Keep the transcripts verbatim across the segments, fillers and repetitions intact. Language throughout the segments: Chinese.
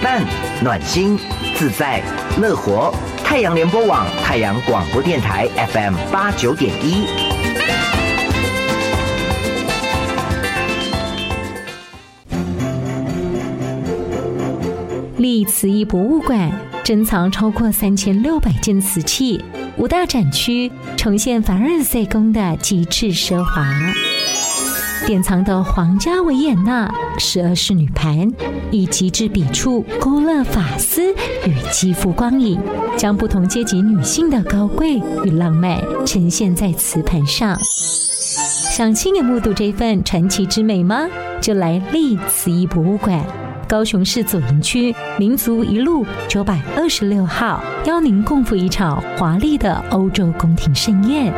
赞、暖心、自在、乐活。太阳联播网、太阳广播电台 F M 八九点一。 历瓷艺博物馆珍藏超过三千六百件瓷器，五大展区呈现凡尔赛宫的极致奢华。典藏的皇家维也纳十二式女盘，以极致笔触勾勒发丝与肌肤光影，将不同阶级女性的高贵与浪漫呈现在瓷盘上。想亲眼目睹这份传奇之美吗？就来历瓷艺博物馆，高雄市左营区民族一路九百二十六号，邀您共赴一场华丽的欧洲宫廷盛宴。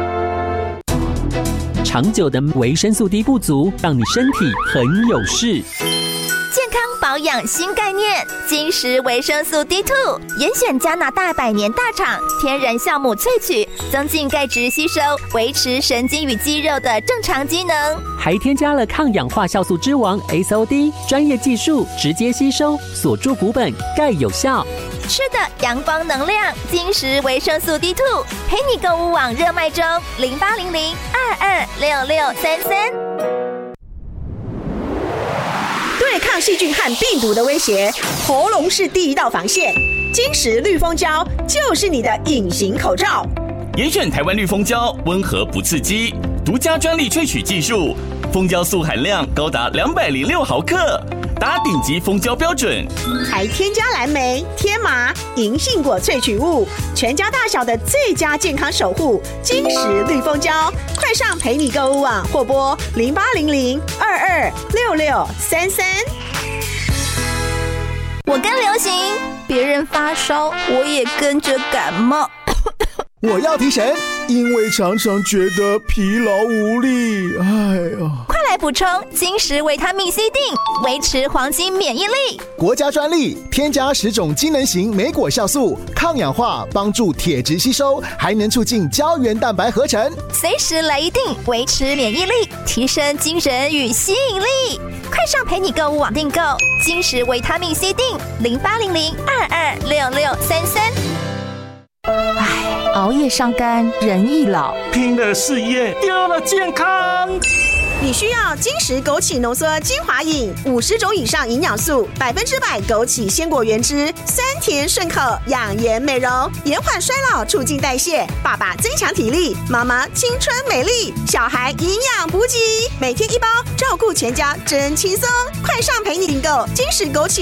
长久的维生素 D 不足，让你身体很有事。 健康保养新概念，金石维生素 D 二 严选加拿大百年大厂天然酵母萃取，增进钙质吸收，维持神经与肌肉的正常机能， 还添加了抗氧化酵素之王 S O D， 专业技术直接吸收，锁住骨本，钙有效。 吃的阳光能量，金石维生素 D 二 陪你购物网热卖中，零八零零二二六六三三。 对抗细菌和病毒的威胁，喉咙是第一道防线。金石绿蜂胶就是你的隐形口罩。 严选台湾绿蜂胶，温和不刺激，独家专利萃取技术，蜂胶素含量高达两百零六毫克。达顶级蜂胶标准， 还添加蓝莓、天麻、银杏果萃取物，全家大小的最佳健康守护。金石绿蜂胶，快上陪你购物网或拨零八零零二二六六三三。 我跟流行，别人发烧，我也跟着感冒。 我要提神，因为常常觉得疲劳无力。哎呀， 快来补充金石维他命 C 锭，维持黄金免疫力。 国家专利，添加十种机能型莓果酵素，抗氧化，帮助铁质吸收，还能促进胶原蛋白合成。 随时来一锭，维持免疫力，提升精神与吸引力。快上陪你购物网订购金石维他命 C 锭，零八零零二二六六三三。 唉，熬夜伤肝，人易老， 拼了事业，丢了健康。 你需要金石枸杞浓缩精华饮，五十种以上营养素，百分之百枸杞鲜果原汁，酸甜顺口，养颜美容，延缓衰老，促进代谢。爸爸增强体力，妈妈青春美丽，小孩营养补给，每天一包，照顾全家真轻松。快上陪你订购金石枸杞